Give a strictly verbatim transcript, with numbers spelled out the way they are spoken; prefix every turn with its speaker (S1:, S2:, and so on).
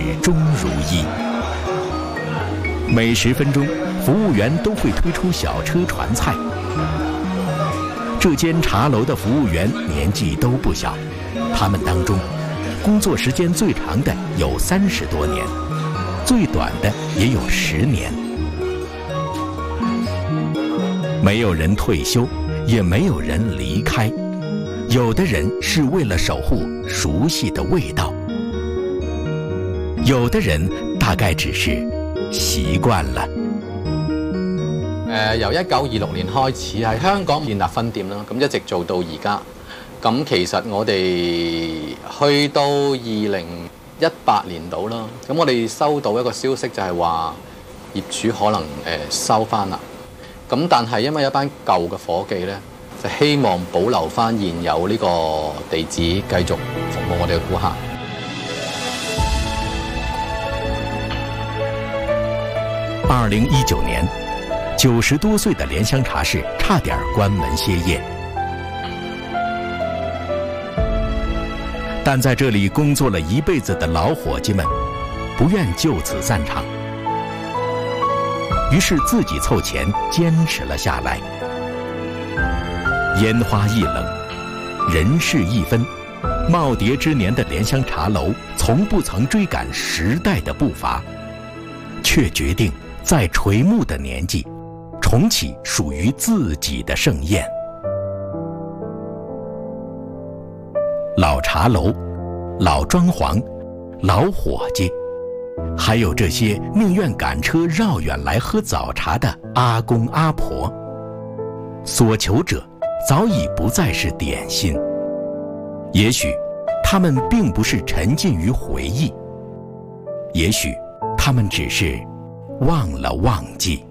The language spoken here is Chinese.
S1: 终如一。每十分钟，服务员都会推出小车传菜。这间茶楼的服务员年纪都不小，他们当中，工作时间最长的有三十多年，最短的也有十年。没有人退休，也没有人离开。有的人是为了守护熟悉的味道，有的人大概只是習慣啦。
S2: 誒，由一九二六年開始喺香港建立分店啦，咁一直做到而家。咁其實我哋去到二零一八年度啦，咁我哋收到一個消息就係話業主可能誒收翻啦。咁但係因為一班舊嘅夥計咧，就希望保留翻現有呢個地址，繼續服務我哋嘅顧客。
S1: 二零一九年，九十多歲的蓮香茶室差點關門歇業，但在這裡工作了一輩子的老夥計們，不願就此散場，於是自己湊錢堅持了下來。煙花易冷，人事易分，耄耋之年的蓮香茶樓從不曾追趕時代的步伐，卻決定在垂暮的年紀重啟屬於自己的盛宴。老茶樓、老裝潢、老夥計，還有這些寧願趕車繞遠來喝早茶的阿公阿婆，所求者早已不再是點心。也許他們並不是沉浸於回憶，也許他們只是忘了忘記。